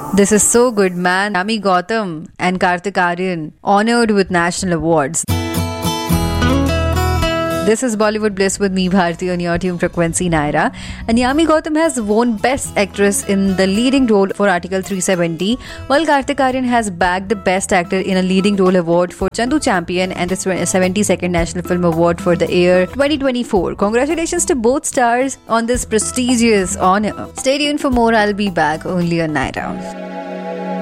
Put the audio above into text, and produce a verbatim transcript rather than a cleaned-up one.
This is so good, man. Yami Gautam and Kartik Aaryan honored with national awards. This is Bollywood Bliss with me, Bharti, on your tune frequency, Naira. And Yami Gautam has won Best Actress in the leading role for Article three seventy, while Kartik Aaryan has bagged the Best Actor in a leading role award for Chandu Champion and the seventy-second National Film Award for the year twenty twenty-four. Congratulations to both stars on this prestigious honor. Stay tuned for more. I'll be back only on Naira.